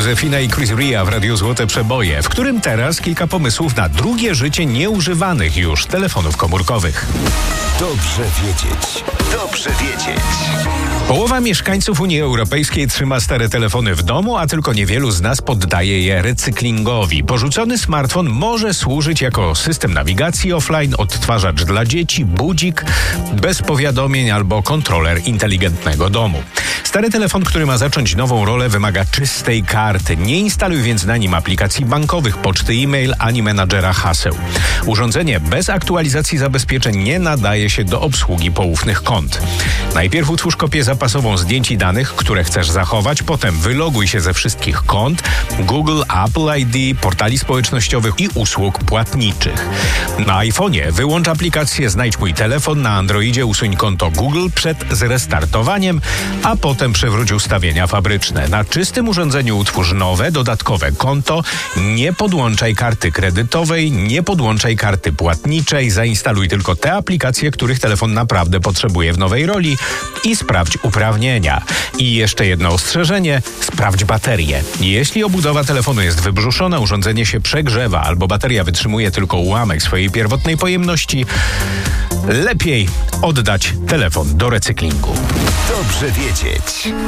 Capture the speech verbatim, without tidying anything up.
Józefina i Chris Ria w Radiu Złote Przeboje, w którym teraz kilka pomysłów na drugie życie nieużywanych już telefonów komórkowych. Dobrze wiedzieć. Dobrze wiedzieć. Połowa mieszkańców Unii Europejskiej trzyma stare telefony w domu, a tylko niewielu z nas poddaje je recyklingowi. Porzucony smartfon może służyć jako system nawigacji offline, odtwarzacz dla dzieci, budzik, bez powiadomień albo kontroler inteligentnego domu. Stary telefon, który ma zacząć nową rolę, wymaga czystej karty. Nie instaluj więc na nim aplikacji bankowych, poczty e-mail ani menadżera haseł. Urządzenie bez aktualizacji zabezpieczeń nie nadaje się do obsługi poufnych kont. Najpierw utwórz kopię zapasową zdjęć i danych, które chcesz zachować, potem wyloguj się ze wszystkich kont, Google, Apple I D, portali społecznościowych i usług płatniczych. Na iPhone'ie wyłącz aplikację Znajdź mój telefon, na Androidzie usuń konto Google przed zrestartowaniem, a potem przewróć ustawienia fabryczne. Na czystym urządzeniu utwórz nowe, dodatkowe konto, nie podłączaj karty kredytowej, nie podłączaj karty płatniczej, zainstaluj tylko te aplikacje, których telefon naprawdę potrzebuje w nowej roli i sprawdź uprawnienia. I jeszcze jedno ostrzeżenie, sprawdź baterię. Jeśli obudowa telefonu jest wybrzuszona, urządzenie się przegrzewa albo bateria wytrzymuje tylko ułamek swojej pierwotnej pojemności, lepiej oddać telefon do recyklingu. Dobrze wiedzieć.